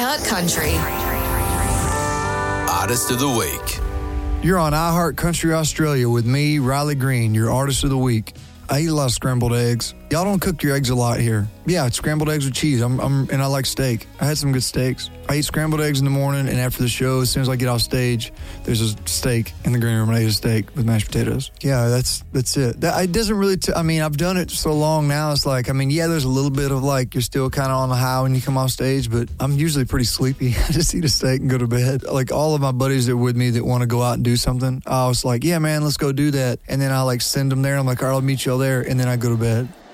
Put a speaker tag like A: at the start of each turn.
A: iHeart Country.
B: Artist of the Week.
C: You're on iHeart Country Australia with me, Riley Green, your Artist of the Week. I eat a lot of scrambled eggs. Y'all don't cook your eggs a lot here. Yeah, it's scrambled eggs with cheese. And I like steak. I had some good steaks. I eat scrambled eggs in the morning, and after the show, as soon as I get off stage, there's a steak in the green room, and I eat a steak with mashed potatoes. Yeah, that's it. It doesn't really, I've done it so long now, it's like, yeah, there's a little bit of like, you're still kind of on the high when you come off stage, but I'm usually pretty sleepy. I just eat a steak and go to bed. Like all of my buddies that are with me that want to go out and do something, I was like, yeah, man, let's go do that. And then I like send them there. I'm like, all right, I'll meet y'all there. And then I go to bed.